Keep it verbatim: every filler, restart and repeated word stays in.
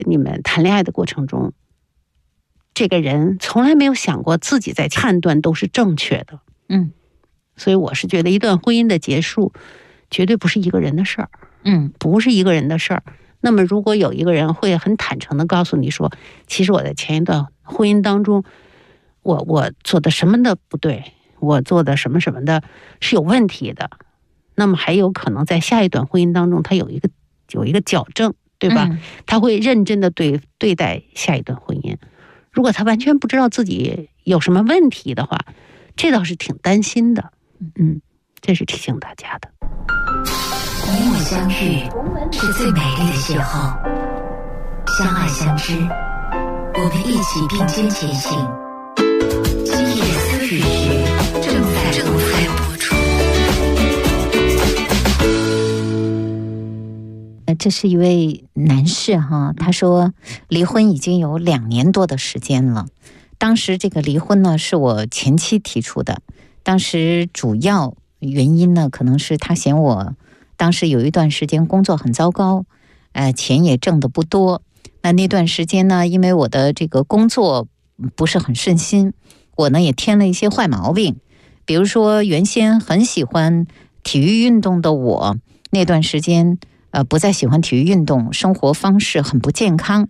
你们谈恋爱的过程中，这个人从来没有想过自己在判断都是正确的。 嗯， 所以我是觉得一段婚姻的结束绝对不是一个人的事儿。 嗯， 不是一个人的事儿。那么如果有一个人会很坦诚的告诉你说，其实我在前一段婚姻当中，我我做的什么的不对，我做的什么什么的是有问题的，那么还有可能在下一段婚姻当中他有一个有一个矫正，对吧？ 嗯、 他会认真的对对待下一段婚姻。如果他完全不知道自己有什么问题的话，这倒是挺担心的。嗯，这是提醒大家的。 你我相遇是最美丽的邂逅，相爱相知，我们一起并肩前行。今夜思雨时正在正在播出。 这是一位男士哈，他说离婚已经有两年多的时间了。当时这个离婚呢是我前妻提出的，当时主要原因呢可能是他嫌我当时有一段时间工作很糟糕，呃，钱也挣得不多。那那段时间呢，因为我的这个工作不是很顺心，我呢也添了一些坏毛病。比如说，原先很喜欢体育运动的我，那段时间呃不再喜欢体育运动，生活方式很不健康。